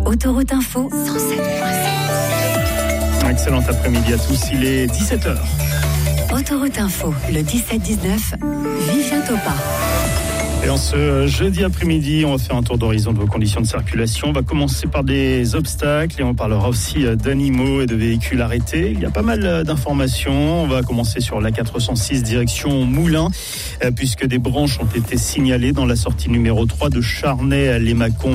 Autoroute Info 107.7. Excellent après-midi à tous, il est 17h. Autoroute Info, le 17-19, Vivien Topa. Et en ce jeudi après-midi, on va faire un tour d'horizon de vos conditions de circulation. On va commencer par des obstacles et on parlera aussi d'animaux et de véhicules arrêtés. Il y a pas mal d'informations. On va commencer sur la 406 direction Moulins, puisque des branches ont été signalées dans la sortie numéro 3 de Charnay à Lémacon,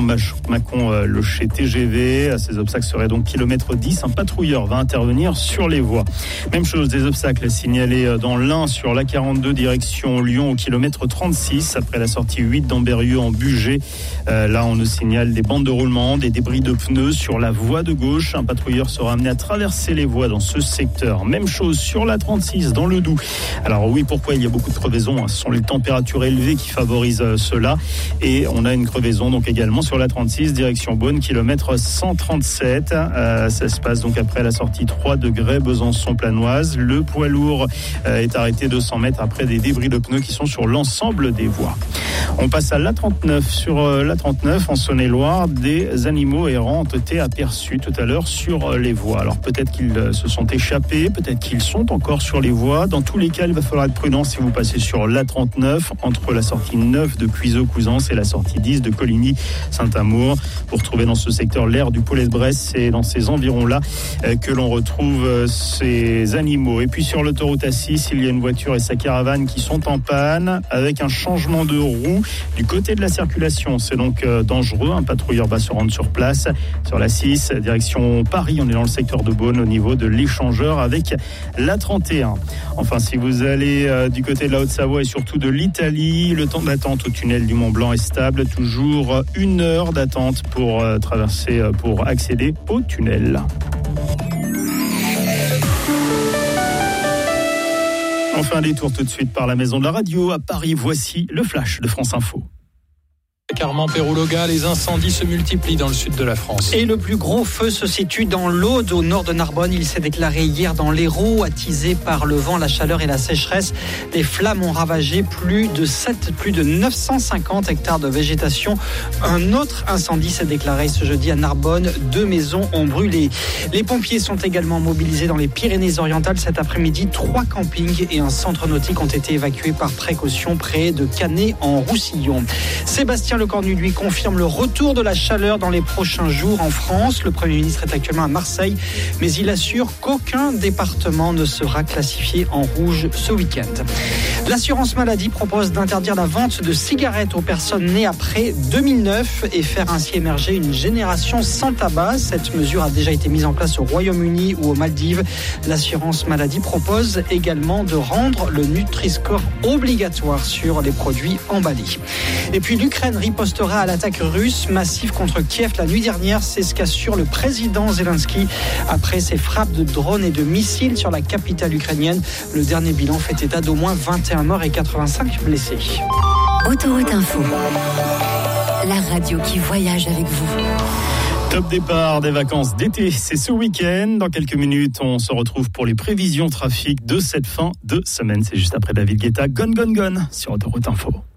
Locher TGV. Ces obstacles seraient donc kilomètre 10. Un patrouilleur va intervenir sur les voies. Même chose, des obstacles signalés dans l'Ain sur la 42 direction Lyon au kilomètre 36 après la sortie 8 d'Ambérieux en Bugey. Là, on nous signale des bandes de roulement, des débris de pneus sur la voie de gauche. Un patrouilleur sera amené à traverser les voies dans ce secteur. Même chose sur la 36 dans le Doubs. Alors oui, pourquoi il y a beaucoup de crevaisons? Ce sont les températures élevées qui favorisent cela. Et on a une crevaison donc également sur la 36 direction Beaune, kilomètre 137. Ça se passe donc après la sortie 3 de Grès, Besançon-Planoise. Le poids lourd est arrêté 200 mètres après des débris de pneus qui sont sur l'ensemble des voies. On passe à l'A39. Sur l'A39, en Saône-et-Loire, des animaux errants ont été aperçus tout à l'heure sur les voies. Alors peut-être qu'ils se sont échappés, peut-être qu'ils sont encore sur les voies. Dans tous les cas, il va falloir être prudent si vous passez sur l'A39, entre la sortie 9 de Cuiseaux-Couzance et la sortie 10 de Coligny-Saint-Amour. Vous retrouvez dans ce secteur l'aire du Paulet de Bresse, c'est dans ces environs-là que l'on retrouve ces animaux. Et puis sur l'autoroute A6, il y a une voiture et sa caravane qui sont en panne, avec un changement de roue du côté de la circulation. C'est donc dangereux. Un patrouilleur va se rendre sur place. Sur la 6, direction Paris, on est dans le secteur de Beaune au niveau de l'échangeur avec la 31. Enfin, si vous allez du côté de la Haute-Savoie et surtout de l'Italie, le temps d'attente au tunnel du Mont-Blanc est stable. Toujours 1 heure d'attente pour pour accéder au tunnel. Enfin, détour tout de suite par la Maison de la Radio à Paris. Voici le flash de France Info. Carman, Pérou-Loga, les incendies se multiplient dans le sud de la France. Et le plus gros feu se situe dans l'Aude, au nord de Narbonne. Il s'est déclaré hier dans l'Hérault, attisé par le vent, la chaleur et la sécheresse. Les flammes ont ravagé plus de 950 hectares de végétation. Un autre incendie s'est déclaré ce jeudi à Narbonne. 2 maisons ont brûlé. Les pompiers sont également mobilisés dans les Pyrénées-Orientales cet après-midi. 3 campings et un centre nautique ont été évacués par précaution près de Canet en Roussillon. Sébastien Lecornu, lui, confirme le retour de la chaleur dans les prochains jours en France. Le Premier ministre est actuellement à Marseille, mais il assure qu'aucun département ne sera classifié en rouge ce week-end. L'assurance maladie propose d'interdire la vente de cigarettes aux personnes nées après 2009 et faire ainsi émerger une génération sans tabac. Cette mesure a déjà été mise en place au Royaume-Uni ou aux Maldives. L'assurance maladie propose également de rendre le Nutri-Score obligatoire sur les produits emballés. Et puis l'Ukraine ripostera à l'attaque russe massive contre Kiev la nuit dernière. C'est ce qu'assure le président Zelensky après ses frappes de drones et de missiles sur la capitale ukrainienne. Le dernier bilan fait état d'au moins 21 morts et 85 blessés. Autoroute Info, la radio qui voyage avec vous. Top départ des vacances d'été, c'est ce week-end. Dans quelques minutes, on se retrouve pour les prévisions trafic de cette fin de semaine. C'est juste après David Guetta, Gone Gone Gone sur Autoroute Info.